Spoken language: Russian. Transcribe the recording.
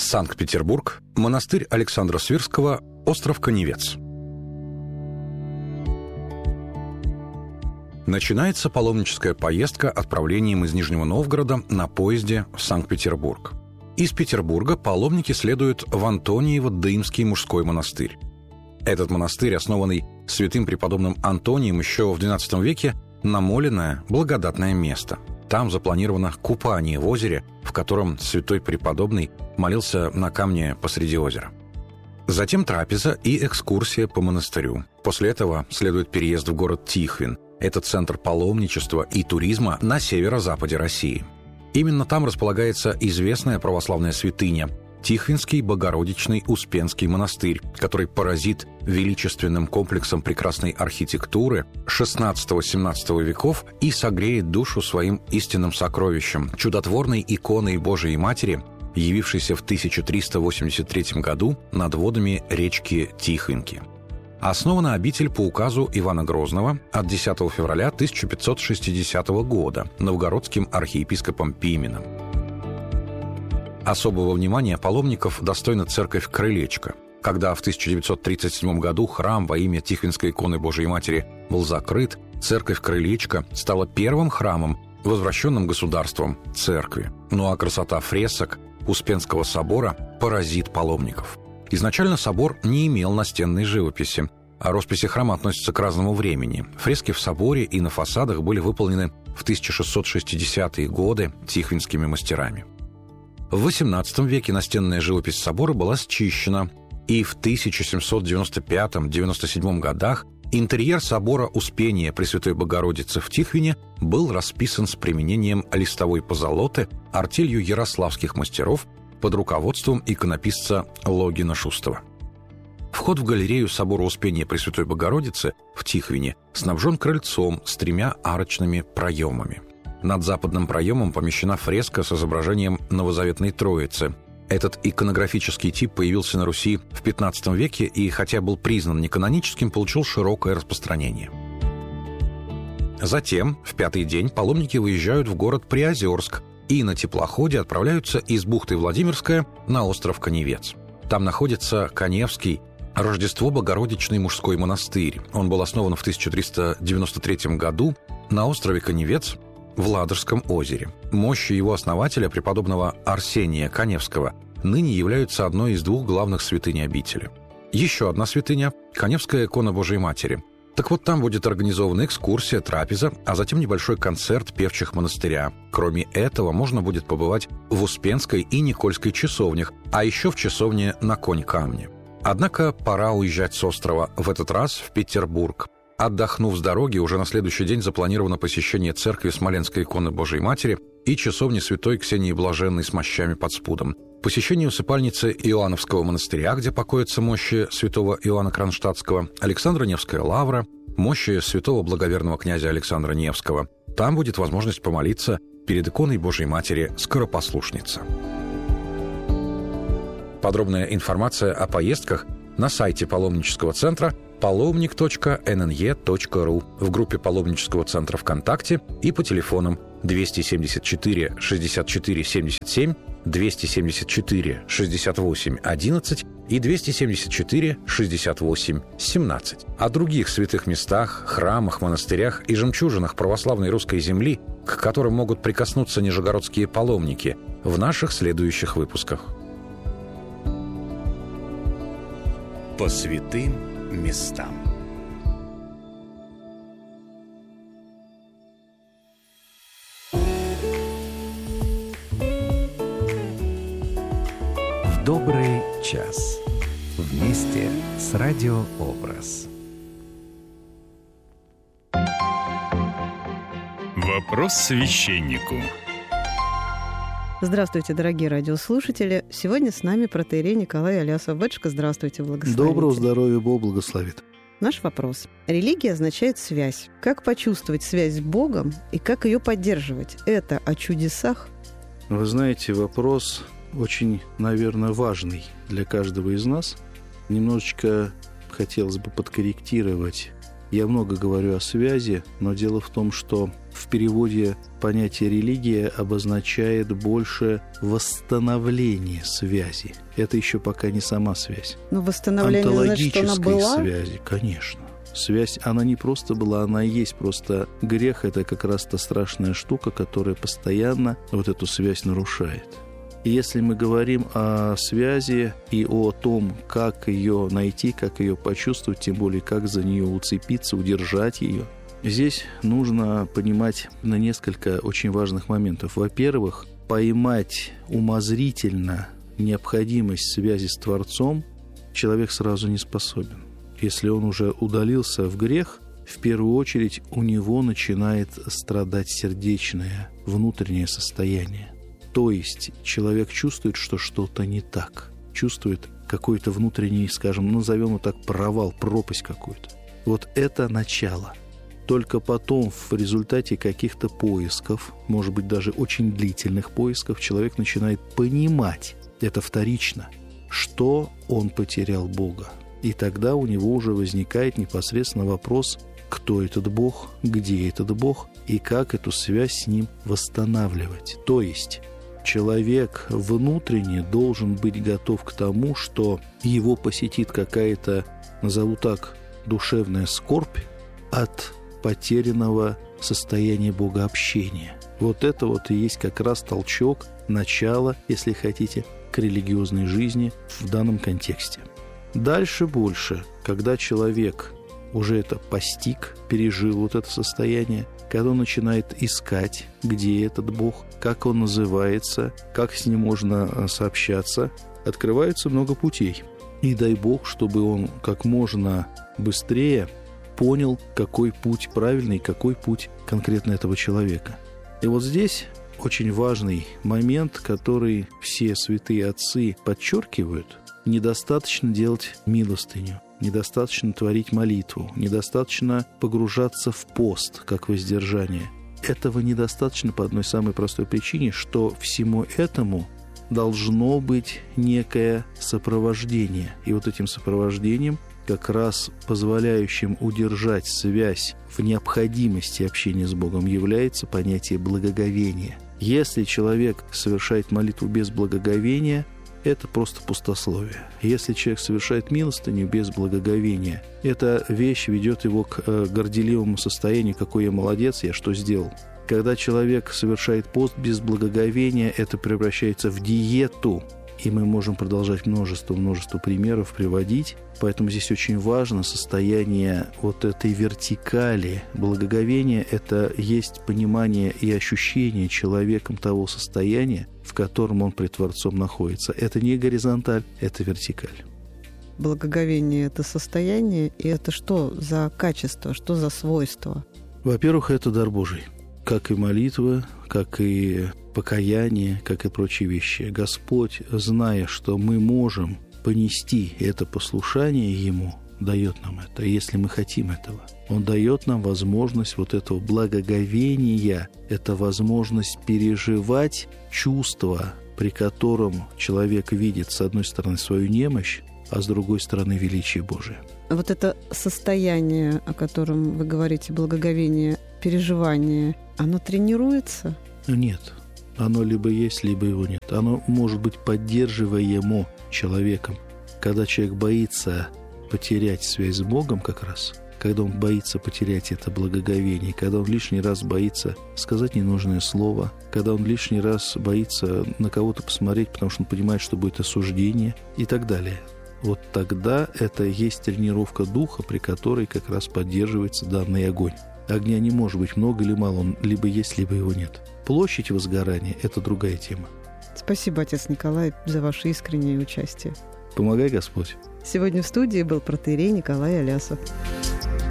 Санкт-Петербург, монастырь Александра Свирского, остров Каневец. Начинается паломническая поездка отправлением из Нижнего Новгорода на поезде в Санкт-Петербург. Из Петербурга паломники следуют в Антониево-Дымский мужской монастырь. Этот монастырь, основанный святым преподобным Антонием еще в XII веке, намоленное, благодатное место. Там запланировано купание в озере, в котором святой преподобный молился на камне посреди озера. Затем трапеза и экскурсия по монастырю. После этого следует переезд в город Тихвин. Это центр паломничества и туризма на северо-западе России. Именно там располагается известная православная святыня – Тихвинский Богородичный Успенский монастырь, который поразит величественным комплексом прекрасной архитектуры XVI-XVII веков и согреет душу своим истинным сокровищем – чудотворной иконой Божией Матери, явившейся в 1383 году над водами речки Тихвинки. Основана обитель по указу Ивана Грозного от 10 февраля 1560 года новгородским архиепископом Пименом. Особого внимания паломников достойна церковь Крылечко. Когда в 1937 году храм во имя Тихвинской иконы Божией Матери был закрыт, церковь Крылечко стала первым храмом, возвращенным государством церкви. Ну а красота фресок Успенского собора поразит паломников. Изначально собор не имел настенной живописи, а росписи храма относятся к разному времени. Фрески в соборе и на фасадах были выполнены в 1660-е годы тихвинскими мастерами. В XVIII веке настенная живопись собора была счищена, и в 1795-97 годах интерьер собора Успения Пресвятой Богородицы в Тихвине был расписан с применением листовой позолоты артелью ярославских мастеров под руководством иконописца Логина Шустова. Вход в галерею собора Успения Пресвятой Богородицы в Тихвине снабжен крыльцом с 3 арочными проемами. Над западным проемом помещена фреска с изображением Новозаветной Троицы. Этот иконографический тип появился на Руси в XV веке и, хотя был признан неканоническим, получил широкое распространение. Затем, в 5-й день, паломники выезжают в город Приозерск и на теплоходе отправляются из бухты Владимирская на остров Каневец. Там находится Каневский Рождество-Богородичный мужской монастырь. Он был основан в 1393 году на острове Каневец в Ладожском озере. Мощи его основателя, преподобного Арсения Каневского, ныне являются одной из 2 главных святынь обители. Еще одна святыня – Каневская икона Божией Матери. Так вот, там будет организована экскурсия, трапеза, а затем небольшой концерт певчих монастыря. Кроме этого, можно будет побывать в Успенской и Никольской часовнях, а еще в часовне на Конь-Камне. Однако пора уезжать с острова, в этот раз в Петербург. Отдохнув с дороги, уже на следующий день запланировано посещение церкви Смоленской иконы Божией Матери и часовни святой Ксении Блаженной с мощами под спудом, посещение усыпальницы Иоанновского монастыря, где покоятся мощи святого Иоанна Кронштадтского, Александро-Невская лавра, мощи святого благоверного князя Александра Невского. Там будет возможность помолиться перед иконой Божией Матери Скоропослушница. Подробная информация о поездках на сайте паломнического центра palomnik.nnye.ru, в группе паломнического центра ВКонтакте и по телефонам 274 64 77, 274 68 11 и 274 68 17. О других святых местах, храмах, монастырях и жемчужинах православной русской земли, к которым могут прикоснуться нижегородские паломники, в наших следующих выпусках. По святым местам. В добрый час. Вместе с радиообраз. Вопрос священнику. Здравствуйте, дорогие радиослушатели. Сегодня с нами протоиерей Николай Алясов. Батюшка, здравствуйте, благословите. Доброго здоровья, Бог благословит. Наш вопрос. Религия означает связь. Как почувствовать связь с Богом и как ее поддерживать? Это о чудесах? Вы знаете, вопрос очень, наверное, важный для каждого из нас. Немножечко хотелось бы подкорректировать Я много говорю о связи, но дело в том, что в переводе понятие «религия» обозначает больше восстановление связи. Это еще пока не сама связь. Но восстановление, значит, что она была? Связи, конечно. Связь, она не просто была, она и есть. Просто грех – это как раз та страшная штука, которая постоянно вот эту связь нарушает. И если мы говорим о связи и о том, как ее найти, как ее почувствовать, тем более, как за нее уцепиться, удержать ее, здесь нужно понимать на несколько очень важных моментов. Во-первых, поймать умозрительно необходимость связи с Творцом человек сразу не способен. Если он уже удалился в грех, в первую очередь у него начинает страдать сердечное, внутреннее состояние. То есть человек чувствует, что что-то не так, чувствует какой-то внутренний, скажем, назовем его так, провал, пропасть какую-то. Вот это начало. Только потом, в результате каких-то поисков, может быть, даже очень длительных поисков, человек начинает понимать, это вторично, что он потерял Бога. И тогда у него уже возникает непосредственно вопрос, кто этот Бог, где этот Бог и как эту связь с Ним восстанавливать. То есть человек внутренне должен быть готов к тому, что его посетит какая-то, назову так, душевная скорбь от потерянного состояния богообщения. Вот это вот и есть как раз толчок, начало, если хотите, к религиозной жизни в данном контексте. Дальше больше, когда человек уже это постиг, пережил вот это состояние, когда он начинает искать, где этот Бог, как он называется, как с ним можно сообщаться, открывается много путей. И дай Бог, чтобы он как можно быстрее понял, какой путь правильный, какой путь конкретно этого человека. И вот здесь очень важный момент, который все святые отцы подчеркивают: недостаточно делать милостыню, недостаточно творить молитву, недостаточно погружаться в пост, как воздержание. Этого недостаточно по одной самой простой причине, что всему этому должно быть некое сопровождение. И вот этим сопровождением, как раз позволяющим удержать связь в необходимости общения с Богом, является понятие благоговения. Если человек совершает молитву без благоговения, это просто пустословие. Если человек совершает милостыню без благоговения, эта вещь ведет его к горделивому состоянию: какой я молодец, я что сделал. Когда человек совершает пост без благоговения, это превращается в диету. И мы можем продолжать множество примеров приводить. Поэтому здесь очень важно состояние вот этой вертикали. Благоговение – это есть понимание и ощущение человеком того состояния, в котором он пред Творцом находится. Это не горизонталь, это вертикаль. Благоговение – это состояние, и это что за качество, что за свойство? Во-первых, это дар Божий. Как и молитва, как и покаяние, как и прочие вещи. Господь, зная, что мы можем понести это послушание Ему, дает нам это, если мы хотим этого. Он дает нам возможность вот этого благоговения, это возможность переживать чувства, при котором человек видит, с одной стороны, свою немощь, а с другой стороны, величие Божие. Вот это состояние, о котором вы говорите, благоговение, переживание, оно тренируется? Нет. Оно либо есть, либо его нет. Оно может быть поддерживаемо человеком. Когда человек боится потерять связь с Богом как раз, когда он боится потерять это благоговение, когда он лишний раз боится сказать ненужное слово, когда он лишний раз боится на кого-то посмотреть, потому что он понимает, что будет осуждение и так далее. Вот тогда это есть тренировка духа, при которой как раз поддерживается данный огонь. Огня не может быть много или мало, он либо есть, либо его нет. Площадь возгорания – это другая тема. Спасибо, отец Николай, за ваше искреннее участие. Помогай, Господь. Сегодня в студии был протоиерей Николай Алясов.